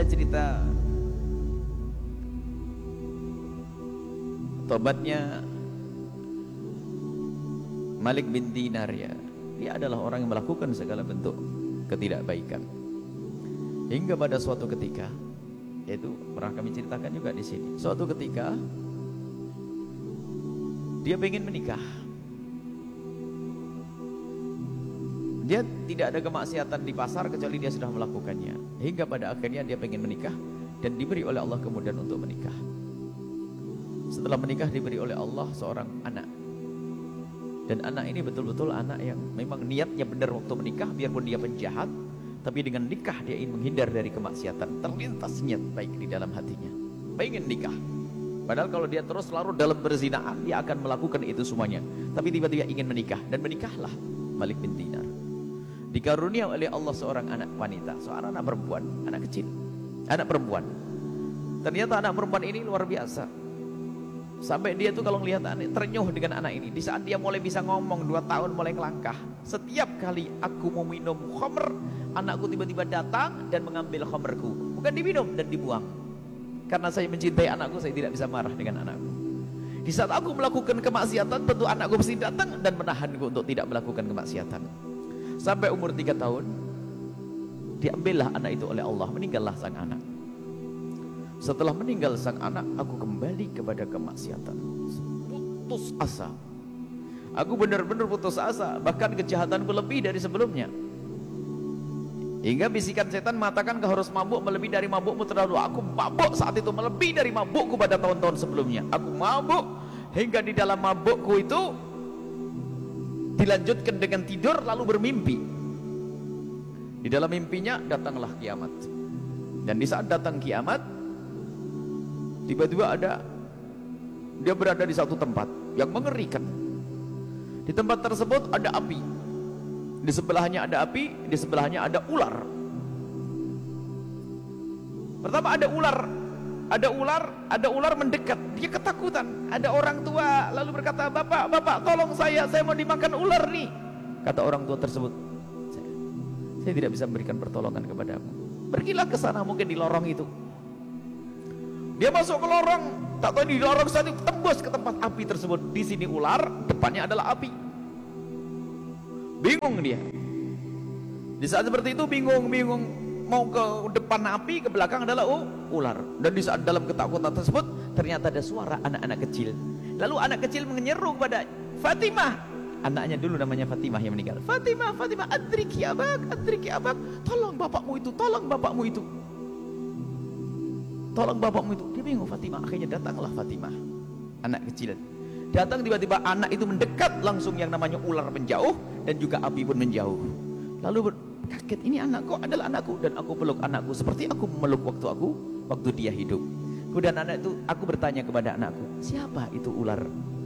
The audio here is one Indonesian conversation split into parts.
cerita tobatnya Malik bin Dinar ya. Dia adalah orang yang melakukan segala bentuk ketidakbaikan. Hingga pada suatu ketika, yaitu pernah kami ceritakan juga di sini. Suatu ketika dia ingin menikah. Dia tidak ada kemaksiatan di pasar kecuali dia sudah melakukannya. Hingga pada akhirnya dia ingin menikah dan diberi oleh Allah kemudian untuk menikah. Setelah menikah diberi oleh Allah seorang anak. Dan anak ini betul-betul anak yang memang niatnya benar waktu menikah, biarpun dia penjahat, tapi dengan nikah dia ingin menghindar dari kemaksiatan. Terlintas niat baik di dalam hatinya, pengen nikah. Padahal kalau dia terus larut dalam perzinahan, dia akan melakukan itu semuanya. Tapi tiba-tiba ingin menikah, dan menikahlah Malik bin Dinar. Dikarunia oleh Allah seorang anak wanita, seorang anak perempuan, anak kecil, anak perempuan. Ternyata anak perempuan ini luar biasa. Sampai dia tuh kalau melihat anak, ternyuh dengan anak ini. Di saat dia mulai bisa ngomong, 2 tahun mulai ngelangkah. Setiap kali aku mau minum khamr, anakku tiba-tiba datang dan mengambil khamrku. Bukan diminum dan dibuang. Karena saya mencintai anakku, saya tidak bisa marah dengan anakku. Di saat aku melakukan kemaksiatan, tentu anakku pasti datang dan menahanku untuk tidak melakukan kemaksiatan. Sampai umur 3 tahun, diambillah anak itu oleh Allah, meninggallah sang anak. Setelah meninggal sang anak, aku kembali kepada kemaksiatan. Putus asa. Aku benar-benar putus asa. Bahkan kejahatanku lebih dari sebelumnya. Hingga bisikan setan mengatakan kau harus mabuk melebihi dari mabukmu terdahulu. Aku mabuk saat itu melebihi dari mabukku pada tahun-tahun sebelumnya. Aku mabuk hingga di dalam mabukku itu dilanjutkan dengan tidur lalu bermimpi. Di dalam mimpinya datanglah kiamat. Dan di saat datang kiamat, tiba-tiba dia berada di satu tempat yang mengerikan. Di tempat tersebut ada api. Di sebelahnya ada api, di sebelahnya ada ular. Pertama ada ular mendekat. Dia ketakutan. Ada orang tua lalu berkata, "Bapak, tolong saya mau dimakan ular nih." Kata orang tua tersebut, saya tidak bisa memberikan pertolongan kepadamu. Pergilah ke sana, mungkin di lorong itu. Dia masuk ke lorong, tak tahu di lorong saat itu tembus ke tempat api tersebut. Di sini ular, depannya adalah api. Bingung dia. Di saat seperti itu bingung, mau ke depan api, ke belakang adalah ular. Dan di saat dalam ketakutan tersebut ternyata ada suara anak-anak kecil. Lalu anak kecil menyeru kepada Fatimah. Anaknya dulu namanya Fatimah yang meninggal. Fatimah, adriki abak, tolong bapakmu itu. Tolong bapakmu itu. Dia bingung Fatimah. Akhirnya datanglah Fatimah, anak kecil. Datang tiba-tiba anak itu mendekat, langsung yang namanya ular menjauh dan juga api pun menjauh. Lalu kaget, ini anakku adalah anakku, dan aku peluk anakku seperti aku memeluk waktu dia hidup. Kemudian anak itu, aku bertanya kepada anakku, siapa itu ular?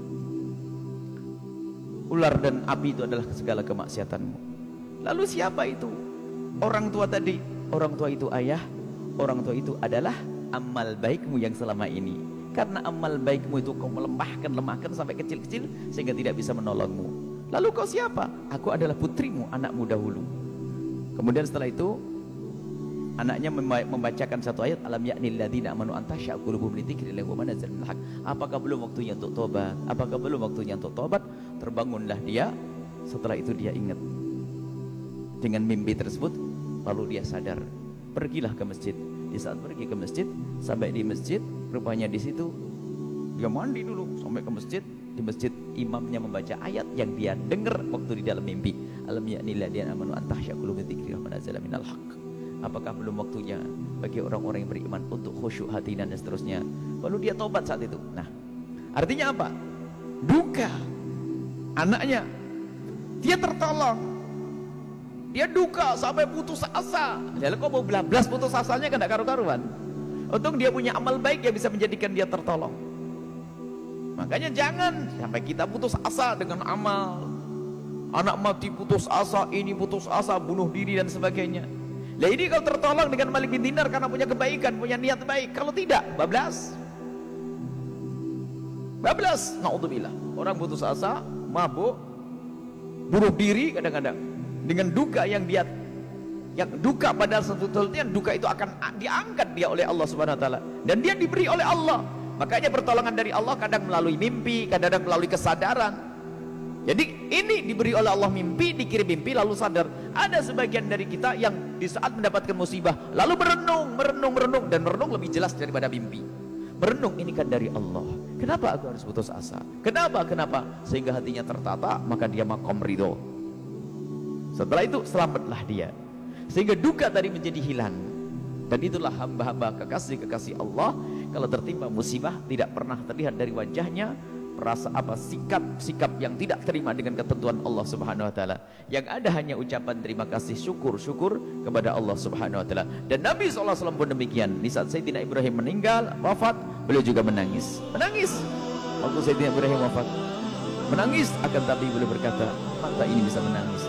Ular dan api itu adalah segala kemaksiatanmu. Lalu siapa itu? Orang tua tadi. Orang tua itu ayah. Orang tua itu adalah amal baikmu yang selama ini. Karena amal baikmu itu kau lemahkan sampai kecil-kecil sehingga tidak bisa menolongmu. Lalu kau siapa? Aku adalah putrimu, anakmu dahulu. Kemudian setelah itu anaknya membacakan satu ayat, alam ya'nil ladzina amanu an takhsha'a qulubuhum li dzikrillah wa ma nazala minal haqq. Apakah belum waktunya untuk tobat? Apakah belum waktunya untuk tobat? Terbangunlah dia. Setelah itu dia ingat dengan mimpi tersebut, lalu dia sadar. Pergilah ke masjid. Di saat pergi ke masjid, sampai di masjid, rupanya di situ dia mandi dulu sampai ke masjid. Di masjid imamnya membaca ayat yang dia dengar waktu di dalam mimpi. Alam ya'nil ladzina amanu an takhsha'a qulubuhum li dzikrillah wa ma nazala minal haqq. Apakah belum waktunya bagi orang-orang yang beriman untuk khusyuk hati dan seterusnya? Lalu dia tobat saat itu. Nah, artinya apa? Duka anaknya, dia tertolong. Dia duka sampai putus asa. Lalu kok mau belas putus asanya kan tidak karu-karuan. Untung dia punya amal baik yang bisa menjadikan dia tertolong. Makanya jangan sampai kita putus asa dengan amal. Anak mati putus asa, ini putus asa, bunuh diri dan sebagainya. Lah ini kalau tertolong dengan Malik bin Dinar karena punya kebaikan, punya niat baik. Kalau tidak, bablas. Naudzubillah. Orang putus asa, mabuk, bunuh diri kadang-kadang dengan duka yang yang duka pada sebetulnya duka itu akan diangkat dia oleh Allah Subhanahu wa taala dan dia diberi oleh Allah. Makanya pertolongan dari Allah kadang melalui mimpi, kadang melalui kesadaran. Jadi ini diberi oleh Allah mimpi, dikirim mimpi lalu sadar. Ada sebagian dari kita yang di saat mendapatkan musibah lalu merenung dan merenung lebih jelas daripada mimpi. Merenung, ini kan dari Allah. Kenapa aku harus putus asa? Kenapa? Sehingga hatinya tertata, maka dia makom ridho. Setelah itu selamatlah dia. Sehingga duka tadi menjadi hilang. Dan itulah hamba-hamba kekasih-kekasih Allah, kalau tertimpa musibah tidak pernah terlihat dari wajahnya rasa sikap yang tidak terima dengan ketentuan Allah Subhanahu wa taala. Yang ada hanya ucapan terima kasih, syukur kepada Allah Subhanahu wa taala. Dan Nabi SAW pun demikian. Di saat Sayyidina Ibrahim meninggal, wafat, beliau juga menangis. Waktu Sayyidina Ibrahim wafat, menangis, akan tapi beliau berkata, mata ini bisa menangis